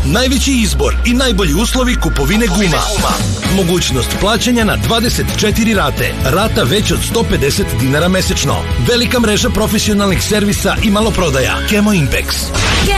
Najveći izbor i najbolji uslovi kupovine guma. Mogućnost plaćanja na 24 rate. Rata već od 150 dinara mesečno. Velika mreža profesionalnih servisa i maloprodaja. Kemo Impex.